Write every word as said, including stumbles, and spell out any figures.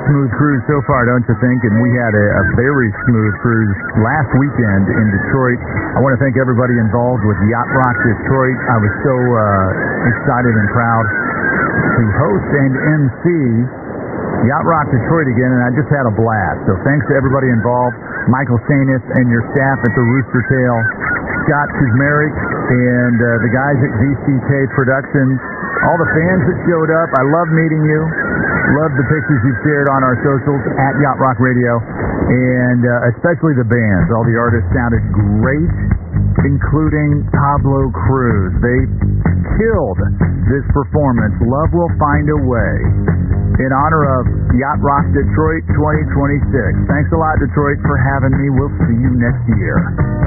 smooth cruise so far, don't you think? And we had a, a very smooth cruise last weekend in Detroit. I want to thank everybody involved with Yacht Rock Detroit. I was so uh, excited and proud to host and M C Yacht Rock Detroit again, and I just had a blast. So thanks to everybody involved, Michael Stanis and your staff at the Rooster Tail, Scott Kuzmarek, and uh, the guys at V C K Productions, all the fans that showed up. I love meeting you. Love the pictures you've shared on our socials at Yacht Rock Radio, and uh, especially the bands. All the artists sounded great, including Pablo Cruz. They killed this performance. Love Will Find a Way, in honor of Yacht Rock Detroit twenty twenty-six. Thanks a lot, Detroit, for having me. We'll see you next year.